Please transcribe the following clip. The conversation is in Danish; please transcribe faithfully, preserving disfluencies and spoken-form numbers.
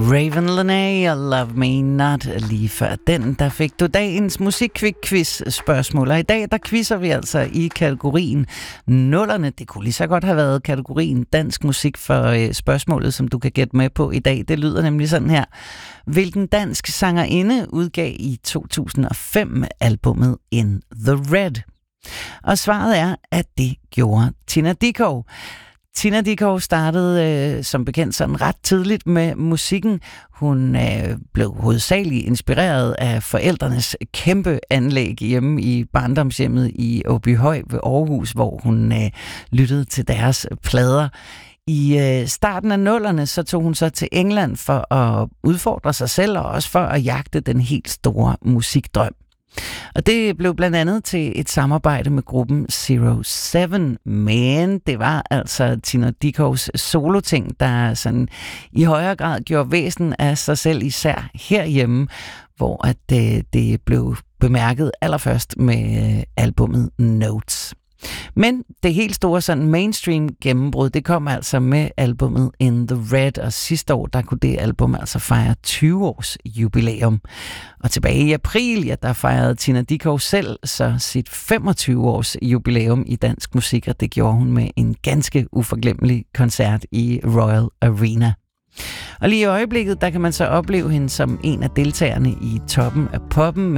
Raven Lenae og Love Me Not. Lige før den, der fik du dagens musikquiz spørgsmål. Og i dag, der quizzer vi altså i kategorien nullerne. Det kunne lige så godt have været kategorien dansk musik for øh, spørgsmålet, som du kan gætte med på i dag. Det lyder nemlig sådan her. Hvilken dansk sangerinde udgav i to tusind og fem albumet In The Red? Og svaret er, at det gjorde Tina Dickow. Tina Dickow startede øh, som bekendt sådan ret tidligt med musikken. Hun øh, blev hovedsageligt inspireret af forældrenes kæmpe anlæg hjemme i barndomshjemmet i Åbyhøj ved Aarhus, hvor hun øh, lyttede til deres plader. I øh, starten af nullerne så tog hun så til England for at udfordre sig selv og også for at jagte den helt store musikdrøm. Og det blev blandt andet til et samarbejde med gruppen Zero Seven, men det var altså Tina Dickows soloting, der sådan i højere grad gjorde væsen af sig selv, især herhjemme, hvor at det, det blev bemærket allerførst med albumet Notes. Men det helt store sådan mainstream gennembrud, det kom altså med albumet In The Red, og sidste år, der kunne det album altså fejre tyve års jubilæum. Og tilbage i april, ja, der fejrede Tina Dickow selv så sit femogtyve års jubilæum i dansk musik, og det gjorde hun med en ganske uforglemmelig koncert i Royal Arena. Og lige i øjeblikket, der kan man så opleve hende som en af deltagerne i Toppen af Poppen